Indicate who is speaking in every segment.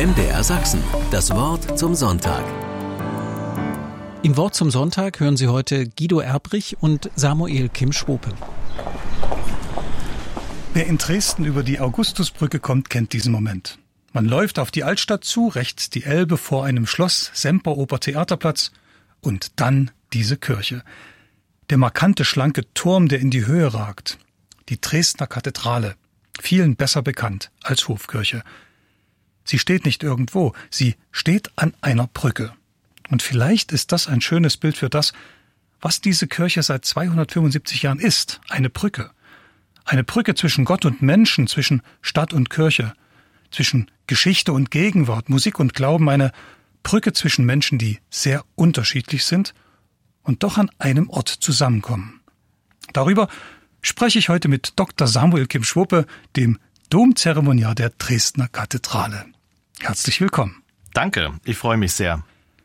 Speaker 1: MDR Sachsen. Das Wort zum Sonntag.
Speaker 2: Im Wort zum Sonntag hören Sie heute Guido Erbrich und Samuel Kim Schwope.
Speaker 3: Wer in Dresden über die Augustusbrücke kommt, kennt diesen Moment. Man läuft auf die Altstadt zu, rechts die Elbe vor einem Schloss, Semperoper Theaterplatz und dann diese Kirche. Der markante, schlanke Turm, der in die Höhe ragt. Die Dresdner Kathedrale, vielen besser bekannt als Hofkirche. Sie steht nicht irgendwo, sie steht an einer Brücke. Und vielleicht ist das ein schönes Bild für das, was diese Kirche seit 275 Jahren ist, eine Brücke. Eine Brücke zwischen Gott und Menschen, zwischen Stadt und Kirche, zwischen Geschichte und Gegenwart, Musik und Glauben, eine Brücke zwischen Menschen, die sehr unterschiedlich sind und doch an einem Ort zusammenkommen. Darüber spreche ich heute mit Dr. Samuel Kim Schwope, dem Domzeremoniar der Dresdner Kathedrale. Herzlich willkommen.
Speaker 4: Danke, ich freue mich sehr.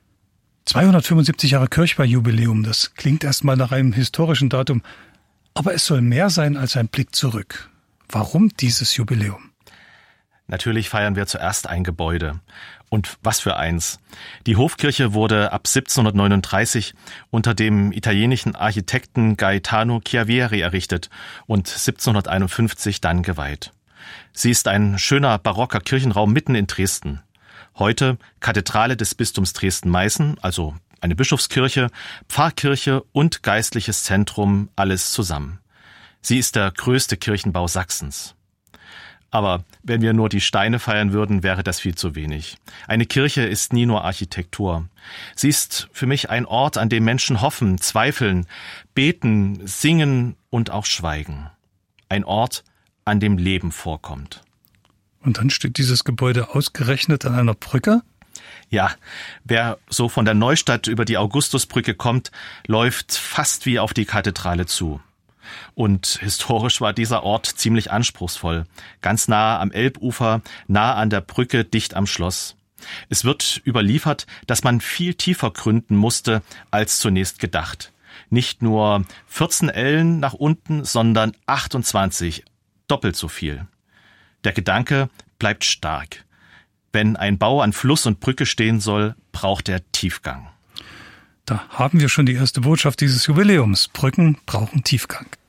Speaker 3: 275 Jahre Kirchweihjubiläum, das klingt erstmal nach einem historischen Datum, aber es soll mehr sein als ein Blick zurück. Warum dieses Jubiläum?
Speaker 4: Natürlich feiern wir zuerst ein Gebäude. Und was für eins. Die Hofkirche wurde ab 1739 unter dem italienischen Architekten Gaetano Chiavieri errichtet und 1751 dann geweiht. Sie ist ein schöner barocker Kirchenraum mitten in Dresden. Heute Kathedrale des Bistums Dresden-Meißen, also eine Bischofskirche, Pfarrkirche und geistliches Zentrum, alles zusammen. Sie ist der größte Kirchenbau Sachsens. Aber wenn wir nur die Steine feiern würden, wäre das viel zu wenig. Eine Kirche ist nie nur Architektur. Sie ist für mich ein Ort, an dem Menschen hoffen, zweifeln, beten, singen und auch schweigen. Ein Ort, an dem Leben vorkommt.
Speaker 3: Und dann steht dieses Gebäude ausgerechnet an einer Brücke?
Speaker 4: Ja, wer so von der Neustadt über die Augustusbrücke kommt, läuft fast wie auf die Kathedrale zu. Und historisch war dieser Ort ziemlich anspruchsvoll. Ganz nah am Elbufer, nah an der Brücke, dicht am Schloss. Es wird überliefert, dass man viel tiefer gründen musste, als zunächst gedacht. Nicht nur 14 Ellen nach unten, sondern 28, doppelt so viel. Der Gedanke bleibt stark. Wenn ein Bau an Fluss und Brücke stehen soll, braucht er Tiefgang.
Speaker 3: Da haben wir schon die erste Botschaft dieses Jubiläums. Brücken brauchen Tiefgang.